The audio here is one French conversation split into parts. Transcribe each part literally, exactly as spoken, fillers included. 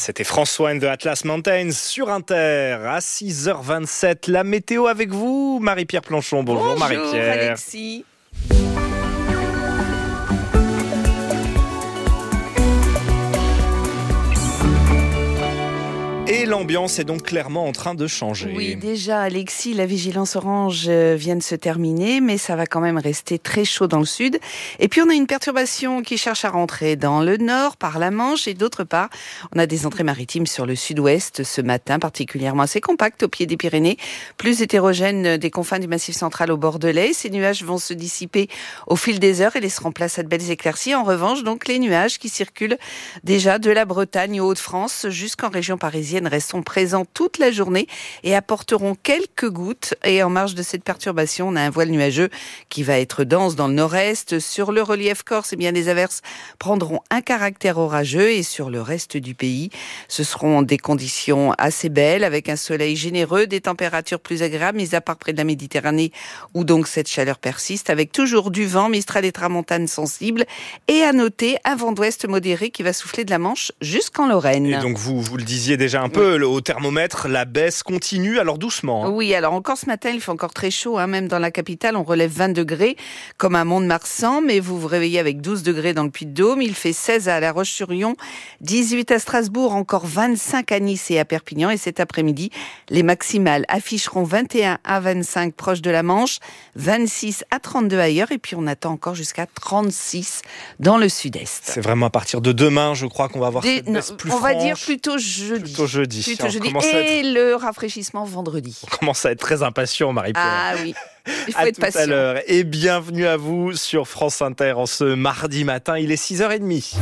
C'était François and the Atlas Mountains sur Inter à six heures vingt-sept. La météo avec vous, Marie-Pierre Planchon. Bonjour, Bonjour Marie-Pierre. Alexis. Et l'ambiance est donc clairement en train de changer. Oui, déjà Alexis, la vigilance orange vient de se terminer, mais ça va quand même rester très chaud dans le sud. Et puis on a une perturbation qui cherche à rentrer dans le nord par la Manche, et d'autre part, on a des entrées maritimes sur le sud-ouest ce matin, particulièrement assez compactes au pied des Pyrénées, plus hétérogènes des confins du Massif central au Bordelais. Ces nuages vont se dissiper au fil des heures et laisseront place à de belles éclaircies. En revanche, donc les nuages qui circulent déjà de la Bretagne aux Hauts-de-France jusqu'en région parisienne resteront présents toute la journée et apporteront quelques gouttes. Et en marge de cette perturbation, on a un voile nuageux qui va être dense dans le nord-est. Sur le relief corse, eh bien, les averses prendront un caractère orageux, et sur le reste du pays, ce seront des conditions assez belles avec un soleil généreux, des températures plus agréables, mis à part près de la Méditerranée où donc cette chaleur persiste, avec toujours du vent, mistral et tramontane sensible, et à noter un vent d'ouest modéré qui va souffler de la Manche jusqu'en Lorraine. Et donc vous, vous le disiez déjà un peu, oui. Au thermomètre, la baisse continue, alors doucement. Hein. Oui, alors encore ce matin, il fait encore très chaud, hein, même dans la capitale, on relève vingt degrés, comme à Mont-de-Marsan, mais vous vous réveillez avec douze degrés dans le Puy-de-Dôme, il fait seize à La Roche-sur-Yon, dix-huit à Strasbourg, encore vingt-cinq à Nice et à Perpignan, et cet après-midi, les maximales afficheront vingt et un à vingt-cinq proche de la Manche, vingt-six à trente-deux ailleurs, et puis on attend encore jusqu'à trente-six dans le sud-est. C'est vraiment à partir de demain, je crois qu'on va avoir Des, cette baisse non, plus on franche. va dire plutôt jeudi. Plutôt jeudi. Plutôt jeudi. Et être... le rafraîchissement vendredi. On commence à être très impatient, Marie-Pierre. Ah oui, il faut à être tout patient. À l'heure. Et bienvenue à vous sur France Inter en ce mardi matin. Il est six heures trente.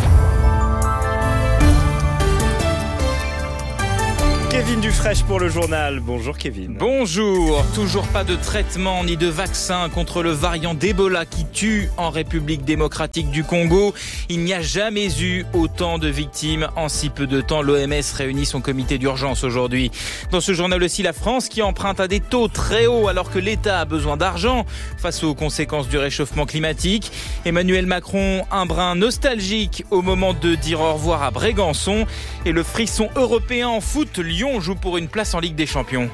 Kevin Dufresne pour le journal. Bonjour Kevin. Bonjour. Toujours pas de traitement ni de vaccin contre le variant d'Ebola qui tue en République démocratique du Congo. Il n'y a jamais eu autant de victimes en si peu de temps. L'O M S réunit son comité d'urgence aujourd'hui. Dans ce journal aussi, la France qui emprunte à des taux très hauts alors que l'État a besoin d'argent face aux conséquences du réchauffement climatique. Emmanuel Macron, un brin nostalgique au moment de dire au revoir à Brégançon. Et le frisson européen en foot, Lyon joue pour une place en Ligue des Champions.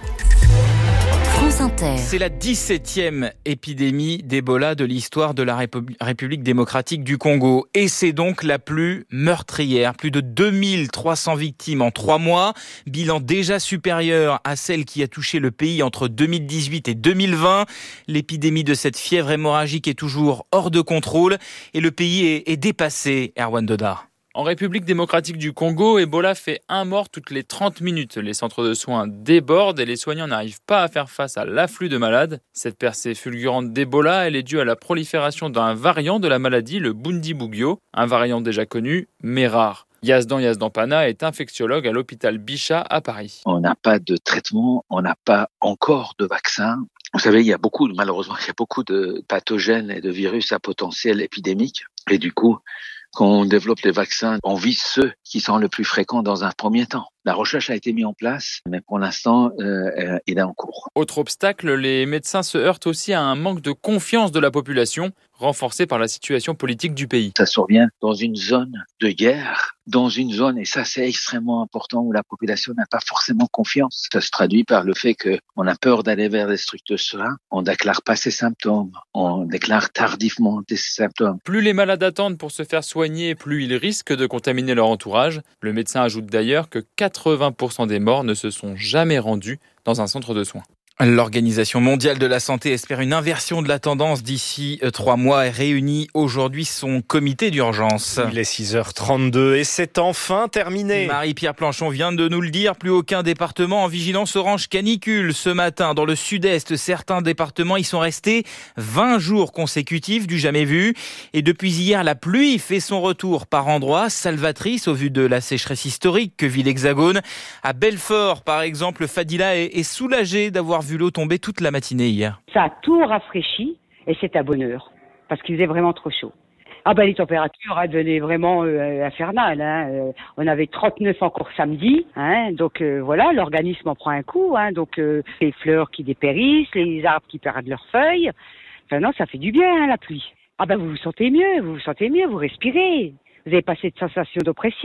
France Inter. C'est la dix-septième épidémie d'Ebola de l'histoire de la Répu- République démocratique du Congo. Et c'est donc la plus meurtrière. Plus de deux mille trois cents victimes en trois mois. Bilan déjà supérieur à celle qui a touché le pays entre deux mille dix-huit et deux mille vingt. L'épidémie de cette fièvre hémorragique est toujours hors de contrôle. Et le pays est, est dépassé, Erwan Dodard. En République démocratique du Congo, Ebola fait un mort toutes les trente minutes. Les centres de soins débordent et les soignants n'arrivent pas à faire face à l'afflux de malades. Cette percée fulgurante d'Ebola, elle est due à la prolifération d'un variant de la maladie, le Bundibugyo, un variant déjà connu, mais rare. Yazdan Yazdan-Pana est infectiologue à l'hôpital Bichat à Paris. On n'a pas de traitement, on n'a pas encore de vaccin. Vous savez, il y a beaucoup, malheureusement, il y a beaucoup de pathogènes et de virus à potentiel épidémique. Et du coup, quand on développe les vaccins, on vise ceux qui sont le plus fréquents dans un premier temps. La recherche a été mise en place, mais pour l'instant, euh, il est en cours. Autre obstacle, les médecins se heurtent aussi à un manque de confiance de la population, renforcé par la situation politique du pays. Ça survient dans une zone de guerre, dans une zone, et ça c'est extrêmement important, où la population n'a pas forcément confiance. Ça se traduit par le fait qu'on a peur d'aller vers des structures de soins, on déclare pas ses symptômes, on déclare tardivement des symptômes. Plus les malades attendent pour se faire soigner, plus ils risquent de contaminer leur entourage. Le médecin ajoute d'ailleurs que quatre-vingts pour cent des morts ne se sont jamais rendus dans un centre de soins. L'Organisation mondiale de la santé espère une inversion de la tendance d'ici trois mois et réunit aujourd'hui son comité d'urgence. Il est six heures trente-deux et c'est enfin terminé. Marie-Pierre Planchon vient de nous le dire, plus aucun département en vigilance orange canicule ce matin. Dans le sud-est, certains départements y sont restés vingt jours consécutifs, du jamais vu. Et depuis hier, la pluie fait son retour par endroits, salvatrice au vu de la sécheresse historique que vit l'Hexagone. À Belfort, par exemple, Fadila est, est soulagée d'avoir vu l'eau tomber toute la matinée hier. Ça a tout rafraîchi et c'est à bonne heure parce qu'il faisait vraiment trop chaud. Ah ben les températures hein, devenaient vraiment euh, infernales. Hein. Euh, on avait trente-neuf encore samedi, hein, donc euh, voilà, l'organisme en prend un coup. Hein, donc euh, les fleurs qui dépérissent, les arbres qui perdent leurs feuilles. Enfin non, ça fait du bien hein, la pluie. Ah ben vous vous sentez mieux, vous vous sentez mieux, vous respirez. Vous avez pas cette sensation d'oppression.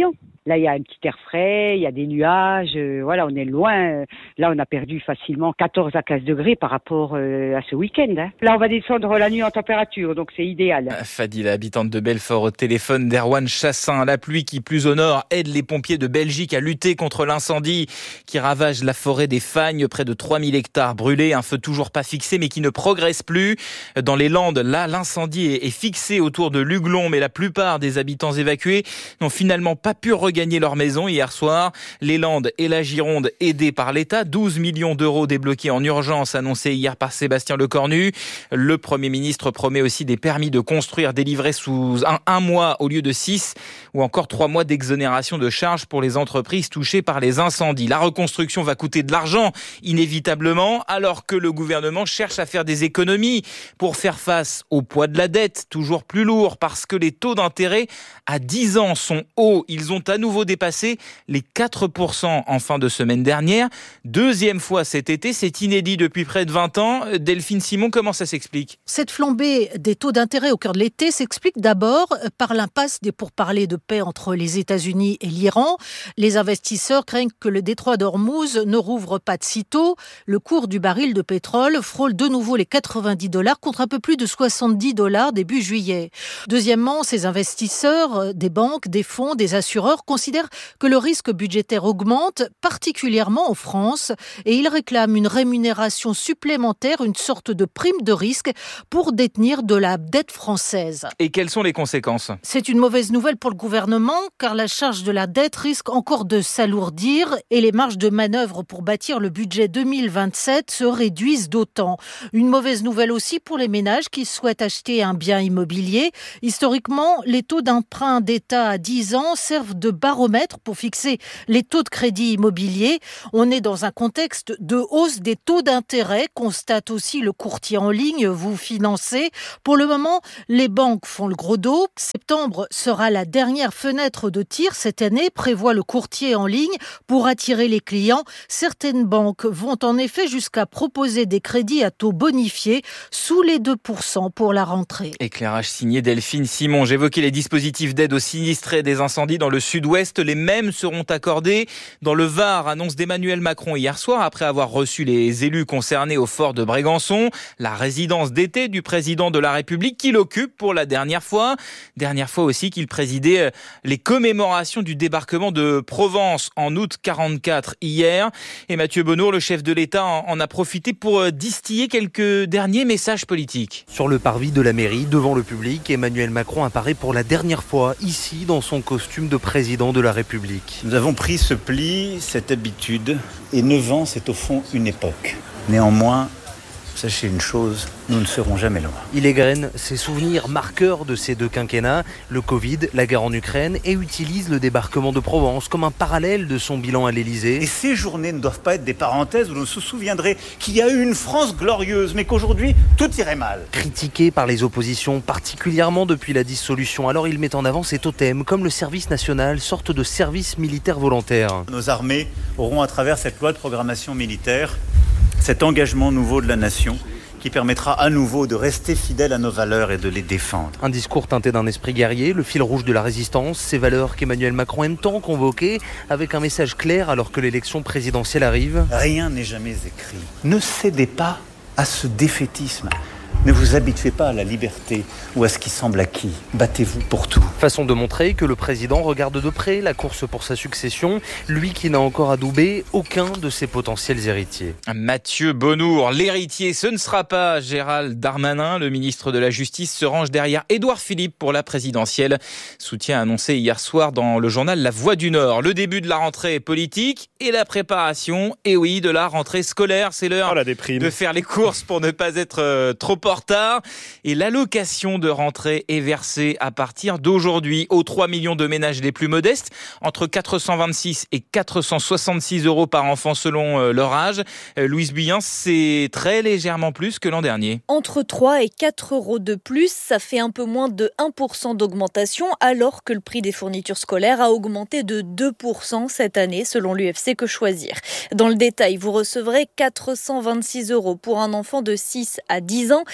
Là, il y a un petit air frais, il y a des nuages, euh, voilà, on est loin. Là, on a perdu facilement quatorze à quinze degrés par rapport euh, à ce week-end. Hein. Là, on va descendre la nuit en température, donc c'est idéal. Fadil, habitante de Belfort, au téléphone d'Erwan Chassin. La pluie qui, plus au nord, aide les pompiers de Belgique à lutter contre l'incendie qui ravage la forêt des Fagnes. Près de trois mille hectares brûlés, un feu toujours pas fixé mais qui ne progresse plus. Dans les Landes, là, l'incendie est fixé autour de Luglon, mais la plupart des habitants évacués n'ont finalement pas pu regagner leur maison hier soir. Les Landes et la Gironde aidés par l'État. douze millions d'euros débloqués en urgence, annoncés hier par Sébastien Lecornu. Le Premier ministre promet aussi des permis de construire délivrés sous un, un mois au lieu de six, ou encore trois mois d'exonération de charges pour les entreprises touchées par les incendies. La reconstruction va coûter de l'argent, inévitablement, alors que le gouvernement cherche à faire des économies pour faire face au poids de la dette, toujours plus lourd, parce que les taux d'intérêt à dix ans sont hauts. Ils ont à nouveau dépassé les quatre pour cent en fin de semaine dernière. Deuxième fois cet été, c'est inédit depuis près de vingt ans. Delphine Simon, comment ça s'explique ? Cette flambée des taux d'intérêt au cœur de l'été s'explique d'abord par l'impasse des pourparlers de paix entre les États-Unis et l'Iran. Les investisseurs craignent que le détroit d'Ormuz ne rouvre pas de sitôt. Le cours du baril de pétrole frôle de nouveau les quatre-vingt-dix dollars contre un peu plus de soixante-dix dollars début juillet. Deuxièmement, ces investisseurs, des banques, des fonds, des assureurs considèrent que le risque budgétaire augmente, particulièrement en France, et ils réclament une rémunération supplémentaire, une sorte de prime de risque pour détenir de la dette française. Et quelles sont les conséquences ? C'est une mauvaise nouvelle pour le gouvernement, car la charge de la dette risque encore de s'alourdir et les marges de manœuvre pour bâtir le budget deux mille vingt-sept se réduisent d'autant. Une mauvaise nouvelle aussi pour les ménages qui souhaitent acheter un bien immobilier. Historiquement, les taux d'emprunt d'État à dix ans servent de baromètre pour fixer les taux de crédit immobilier. On est dans un contexte de hausse des taux d'intérêt, constate aussi le courtier en ligne Vous Financez. Pour le moment, les banques font le gros dos. Septembre sera la dernière fenêtre de tir cette année, prévoit le courtier en ligne, pour attirer les clients. Certaines banques vont en effet jusqu'à proposer des crédits à taux bonifiés sous les deux pour cent pour la rentrée. Éclairage signé Delphine Simon. J'évoquais les dispositifs d'aide aux sinistrés des incendies dans le sud-ouest. Les mêmes seront accordés dans le Var, annonce d'Emmanuel Macron hier soir, après avoir reçu les élus concernés au fort de Brégançon, la résidence d'été du président de la République qu'il occupe pour la dernière fois. Dernière fois aussi qu'il présidait les commémorations du débarquement de Provence en août quarante-quatre hier. Et Mathieu Bonnour, le chef de l'État, en a profité pour distiller quelques derniers messages politiques. Sur le parvis de la mairie, devant le public, Emmanuel Macron apparaît pour la dernière fois ici dans son costume de président de la République. Nous avons pris ce pli, cette habitude, et neuf ans, c'est au fond une époque. Néanmoins, sachez une chose, nous ne serons jamais loin. Il égrène ses souvenirs marqueurs de ces deux quinquennats, le Covid, la guerre en Ukraine, et utilise le débarquement de Provence comme un parallèle de son bilan à l'Élysée. Et ces journées ne doivent pas être des parenthèses où l'on se souviendrait qu'il y a eu une France glorieuse, mais qu'aujourd'hui, tout irait mal. Critiqué par les oppositions, particulièrement depuis la dissolution, alors il met en avant ses totems, comme le service national, sorte de service militaire volontaire. Nos armées auront, à travers cette loi de programmation militaire, cet engagement nouveau de la nation qui permettra à nouveau de rester fidèles à nos valeurs et de les défendre. Un discours teinté d'un esprit guerrier, le fil rouge de la résistance, ces valeurs qu'Emmanuel Macron aime tant convoquer, avec un message clair alors que l'élection présidentielle arrive. Rien n'est jamais écrit. Ne cédez pas à ce défaitisme. Ne vous habituez pas à la liberté ou à ce qui semble acquis. Battez-vous pour tout. Façon de montrer que le président regarde de près la course pour sa succession, lui qui n'a encore adoubé aucun de ses potentiels héritiers. Mathieu Bonnour, l'héritier, ce ne sera pas Gérald Darmanin. Le ministre de la Justice se range derrière Édouard Philippe pour la présidentielle. Soutien annoncé hier soir dans le journal La Voix du Nord. Le début de la rentrée politique et la préparation, et oui, de la rentrée scolaire. C'est l'heure oh, de faire les courses pour ne pas être euh, trop en retard. Et l'allocation de rentrée est versée à partir d'aujourd'hui aux trois millions de ménages les plus modestes, entre quatre cent vingt-six et quatre cent soixante-six euros par enfant selon leur âge. Louise Buyen, c'est très légèrement plus que l'an dernier. Entre trois et quatre euros de plus, ça fait un peu moins de un pour cent d'augmentation, alors que le prix des fournitures scolaires a augmenté de deux pour cent cette année, selon l'U F C Que Choisir. Dans le détail, vous recevrez quatre cent vingt-six euros pour un enfant de six à dix ans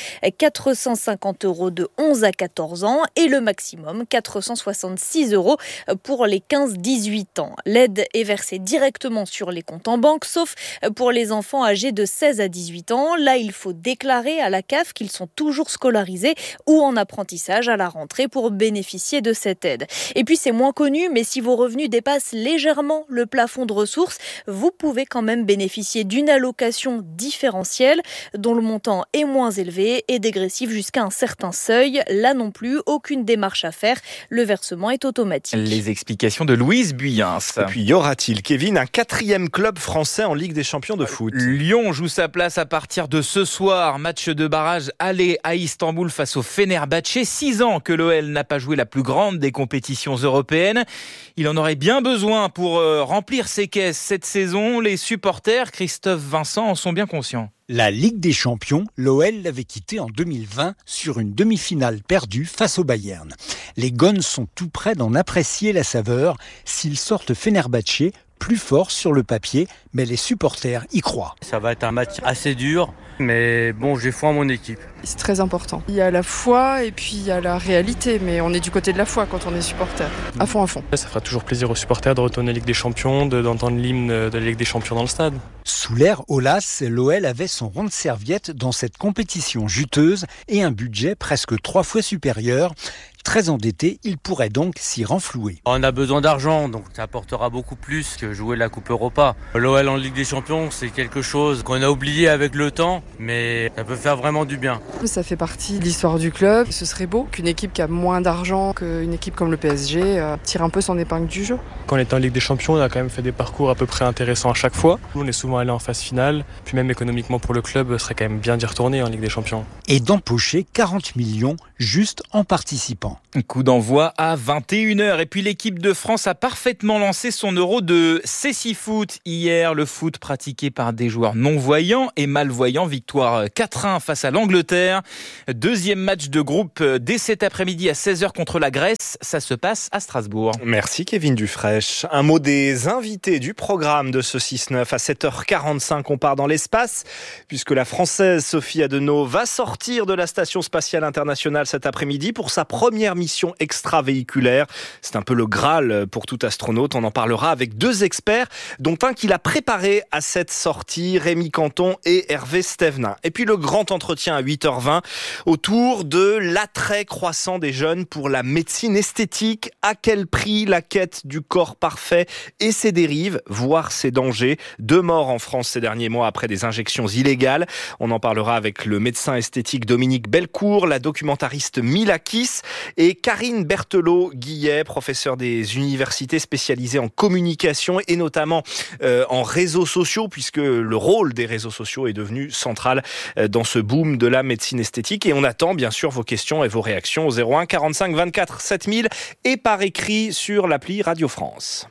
quatre cent cinquante euros de onze à quatorze ans et le maximum quatre cent soixante-six euros pour les quinze à dix-huit ans. L'aide est versée directement sur les comptes en banque, sauf pour les enfants âgés de seize à dix-huit ans. Là, il faut déclarer à la C A F qu'ils sont toujours scolarisés ou en apprentissage à la rentrée pour bénéficier de cette aide. Et puis, c'est moins connu, mais si vos revenus dépassent légèrement le plafond de ressources, vous pouvez quand même bénéficier d'une allocation différentielle dont le montant est moins élevé et dégressif jusqu'à un certain seuil. Là non plus, aucune démarche à faire. Le versement est automatique. Les explications de Louise Buyens. Et puis, y aura-t-il, Kevin, un quatrième club français en Ligue des champions de foot? Lyon joue sa place à partir de ce soir. Match de barrage aller à Istanbul face au Fenerbahçe. Six ans que l'O L n'a pas joué la plus grande des compétitions européennes. Il en aurait bien besoin pour euh, remplir ses caisses cette saison. Les supporters, Christophe Vincent, en sont bien conscients. La Ligue des champions, l'O L l'avait quitté en deux mille vingt sur une demi-finale perdue face au Bayern. Les Gones sont tout près d'en apprécier la saveur s'ils sortent Fenerbahçe plus fort sur le papier, mais les supporters y croient. Ça va être un match assez dur, mais bon, j'ai foi en mon équipe. C'est très important. Il y a la foi et puis il y a la réalité, mais on est du côté de la foi quand on est supporter. À fond, à fond. Ça fera toujours plaisir aux supporters de retourner en Ligue des Champions, de, d'entendre l'hymne de la Ligue des Champions dans le stade. Sous l'ère Aulas, l'O L avait son rond de serviette dans cette compétition juteuse et un budget presque trois fois supérieur. Très endetté, il pourrait donc s'y renflouer. On a besoin d'argent, donc ça apportera beaucoup plus que jouer la Coupe Europa. L'O L en Ligue des Champions, c'est quelque chose qu'on a oublié avec le temps, mais ça peut faire vraiment du bien. Ça fait partie de l'histoire du club. Ce serait beau qu'une équipe qui a moins d'argent qu'une équipe comme le P S G euh, tire un peu son épingle du jeu. Quand on était en Ligue des Champions, on a quand même fait des parcours à peu près intéressants à chaque fois. On est souvent allé en phase finale, puis même économiquement pour le club, ce serait quand même bien d'y retourner en Ligue des Champions. Et d'empocher quarante millions juste en participant. Coup d'envoi à vingt et une heures. Et puis l'équipe de France a parfaitement lancé son euro de cécifoot hier. Le foot pratiqué par des joueurs non-voyants et malvoyants. Victoire quatre un face à l'Angleterre. Deuxième match de groupe dès cet après-midi à seize heures contre la Grèce. Ça se passe à Strasbourg. Merci Kevin Dufraîche. Un mot des invités du programme de ce six neuf. À sept heures quarante-cinq, on part dans l'espace puisque la Française Sophie Adenau va sortir de la Station Spatiale Internationale cet après-midi pour sa première mission extravéhiculaire. C'est un peu le Graal pour tout astronaute. On en parlera avec deux experts, dont un qui l'a préparé à cette sortie, Rémi Canton et Hervé Stevenin. Et puis le grand entretien à huit heures vingt autour de l'attrait croissant des jeunes pour la médecine esthétique. À quel prix la quête du corps parfait et ses dérives, voire ses dangers. Deux morts en France ces derniers mois après des injections illégales. On en parlera avec le médecin esthétique Dominique Belcourt, la documentariste Mila Kiss et Karine Berthelot-Guillet, professeure des universités spécialisée en communication et notamment euh, en réseaux sociaux, puisque le rôle des réseaux sociaux est devenu central euh, dans ce boom de la médecine esthétique. Et on attend bien sûr vos questions et vos réactions au zéro un quarante-cinq vingt-quatre sept mille et par écrit sur l'appli Radio France.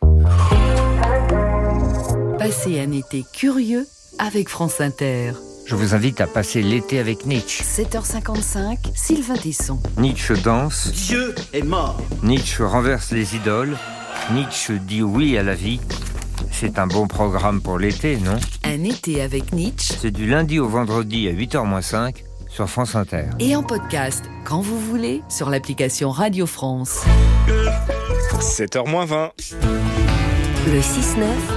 Passez un été curieux avec France Inter. Je vous invite à passer l'été avec Nietzsche. sept heures cinquante-cinq, Sylvain Tesson. Nietzsche danse. Dieu est mort. Nietzsche renverse les idoles. Nietzsche dit oui à la vie. C'est un bon programme pour l'été, non? Un été avec Nietzsche. C'est du lundi au vendredi à huit heures moins cinq sur France Inter. Et en podcast, quand vous voulez, sur l'application Radio France. sept heures moins vingt. Le six neuf.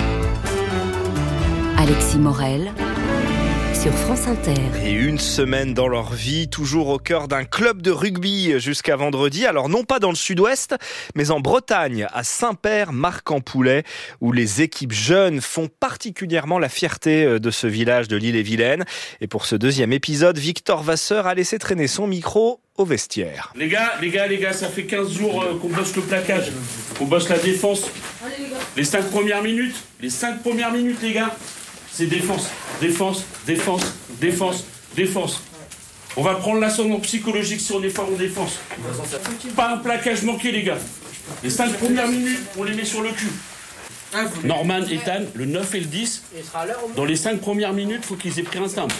Alexis Morel. Sur France Inter. Et une semaine dans leur vie, toujours au cœur d'un club de rugby jusqu'à vendredi. Alors non pas dans le sud-ouest, mais en Bretagne, à Saint-Père-Marc-en-Poulet, où les équipes jeunes font particulièrement la fierté de ce village de l'Île-et-Vilaine. Et pour ce deuxième épisode, Victor Vasseur a laissé traîner son micro au vestiaire. Les gars, les gars, les gars, ça fait quinze jours qu'on bosse le plaquage, qu'on bosse la défense. Les cinq premières minutes, les cinq premières minutes, les gars. C'est défense, défense, défense, défense, défense. On va prendre l'ascendant psychologique si on est fort en défense. Pas un plaquage manqué, les gars. Les cinq premières minutes, on les met sur le cul. Norman, Ethan, le neuf et le dix, dans les cinq premières minutes, il faut qu'ils aient pris un timbre.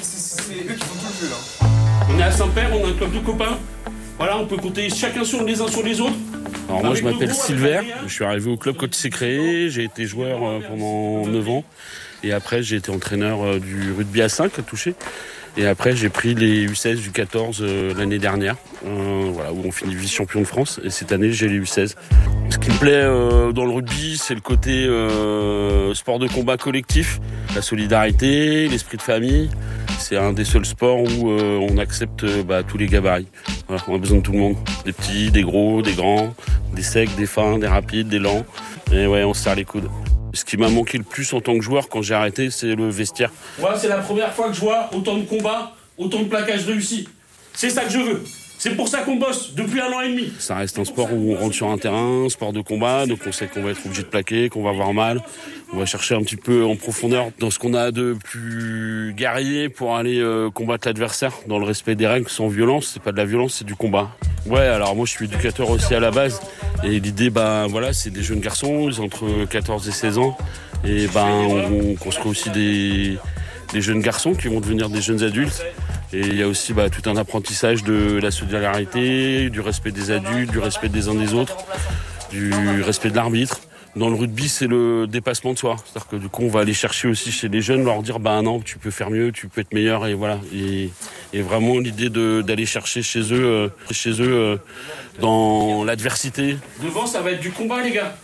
On est à Saint-Père, on a un club de copains. Voilà, on peut compter chacun sur les uns sur les autres. Alors moi je m'appelle Silver, je suis arrivé au club quand il s'est créé, j'ai été joueur pendant neuf ans et après j'ai été entraîneur du rugby à cinq à toucher. Et après, j'ai pris les U seize, U quatorze euh, l'année dernière, euh, voilà, où on finit vice-champion de France. Et cette année, j'ai les U seize. Ce qui me plaît euh, dans le rugby, c'est le côté euh, sport de combat collectif, la solidarité, l'esprit de famille. C'est un des seuls sports où euh, on accepte euh, bah, tous les gabarits. Voilà, on a besoin de tout le monde. Des petits, des gros, des grands, des secs, des fins, des rapides, des lents. Et ouais, on se serre les coudes. Ce qui m'a manqué le plus en tant que joueur quand j'ai arrêté, c'est le vestiaire. Moi, c'est la première fois que je vois autant de combats, autant de plaquages réussis. C'est ça que je veux. C'est pour ça qu'on bosse depuis un an et demi. Ça reste un sport où on rentre sur un terrain, un sport de combat, donc on sait qu'on va être obligé de plaquer, qu'on va avoir mal. On va chercher un petit peu en profondeur dans ce qu'on a de plus guerrier pour aller euh, combattre l'adversaire dans le respect des règles, sans violence. C'est pas de la violence, c'est du combat. Ouais, alors moi je suis éducateur aussi à la base. Et l'idée, bah voilà, c'est des jeunes garçons, ils ont entre quatorze et seize ans. Et ben on construit aussi des, des jeunes garçons qui vont devenir des jeunes adultes. Et il y a aussi bah, tout un apprentissage de la solidarité, du respect des adultes, du respect des uns des autres, du respect de l'arbitre. Dans le rugby, c'est le dépassement de soi. C'est-à-dire que du coup, on va aller chercher aussi chez les jeunes, leur dire bah non, tu peux faire mieux, tu peux être meilleur, et voilà. Et, et vraiment l'idée de, d'aller chercher chez eux, euh, chez eux euh, dans l'adversité. Devant, ça va être du combat, les gars.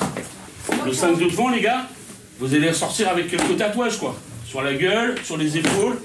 Le cinq de devant, les gars, vous allez ressortir avec quelques tatouages, quoi. Sur la gueule, sur les épaules.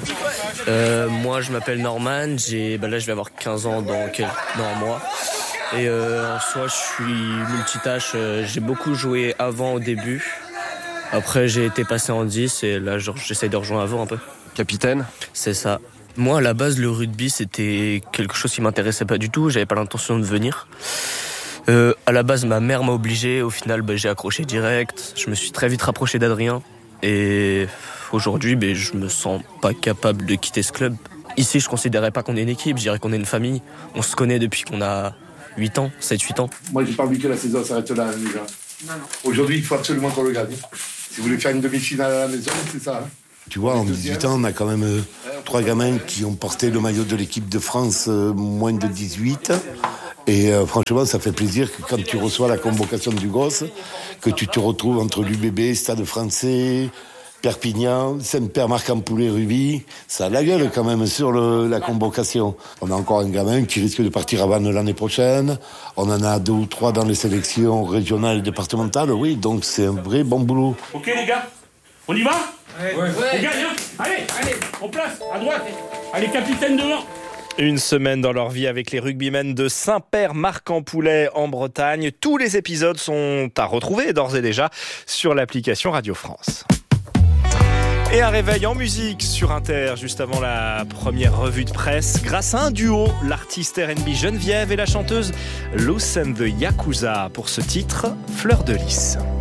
Euh, moi, je m'appelle Norman. J'ai, bah là, je vais avoir quinze ans dans, quel... dans un mois. Et euh, en soi, je suis multitâche. Euh, j'ai beaucoup joué avant au début. Après, j'ai été passé en dix et là, genre, j'essaie de rejoindre avant un peu. Capitaine ? C'est ça. Moi, à la base, le rugby, c'était quelque chose qui m'intéressait pas du tout. J'avais pas l'intention de venir. Euh, à la base, ma mère m'a obligé. Au final, bah, j'ai accroché direct. Je me suis très vite rapproché d'Adrien. Et aujourd'hui, bah, je me sens pas capable de quitter ce club. Ici, je considérais pas qu'on est une équipe. Je dirais qu'on est une famille. On se connaît depuis qu'on a huit ans, sept huit ans. Moi, j'ai pas envie que la saison s'arrête là, les gars. Non, non. Aujourd'hui, il faut absolument qu'on le gagne. Si vous voulez faire une demi-finale à la maison, c'est ça. Hein. Tu vois, en dix-huit ans, on a quand même euh, trois gamins qui ont porté le maillot de l'équipe de France euh, moins de dix-huit. Et euh, franchement, ça fait plaisir que quand tu reçois la convocation du gosse, que tu te retrouves entre l'U B B, Stade Français, Perpignan, Saint-Père, Marc-en-Poulet, Rubis. Ça a la gueule quand même sur le, la convocation. On a encore un gamin qui risque de partir à Vannes l'année prochaine. On en a deux ou trois dans les sélections régionales et départementales. Oui, donc c'est un vrai bon boulot. Ok les gars, on y va ? Ouais. Ouais. On gagne, hein ? Allez, allez, en place, à droite. Allez, capitaine devant. Une semaine dans leur vie avec les rugbymen de Saint-Père, Marc-en-Poulet en Bretagne. Tous les épisodes sont à retrouver d'ores et déjà sur l'application Radio France. Et un réveil en musique sur Inter juste avant la première revue de presse grâce à un duo, l'artiste R and B Geneviève et la chanteuse Luce and the Yakuza pour ce titre Fleur de Lys.